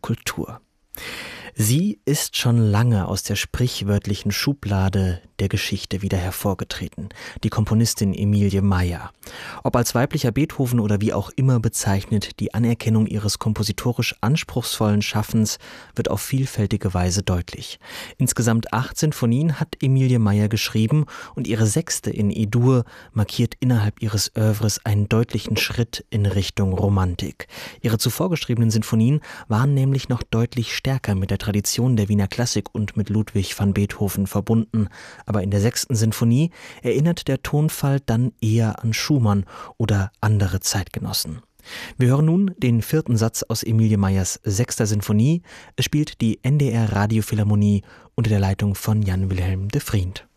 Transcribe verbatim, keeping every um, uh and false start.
Kultur. Sie ist schon lange aus der sprichwörtlichen Schublade der Geschichte wieder hervorgetreten, die Komponistin Emilie Meyer. Ob als weiblicher Beethoven oder wie auch immer bezeichnet, die Anerkennung ihres kompositorisch anspruchsvollen Schaffens wird auf vielfältige Weise deutlich. Insgesamt acht Sinfonien hat Emilie Meyer geschrieben und ihre sechste in E-Dur markiert innerhalb ihres Œuvres einen deutlichen Schritt in Richtung Romantik. Ihre zuvor geschriebenen Sinfonien waren nämlich noch deutlich stärker mit der Tradition der Wiener Klassik und mit Ludwig van Beethoven verbunden. Aber in der sechsten Sinfonie erinnert der Tonfall dann eher an Schumann oder andere Zeitgenossen. Wir hören nun den vierten Satz aus Emilie Meyers sechster Sinfonie. Es spielt die N D R Radiophilharmonie unter der Leitung von Jan Wilhelm de Vriend.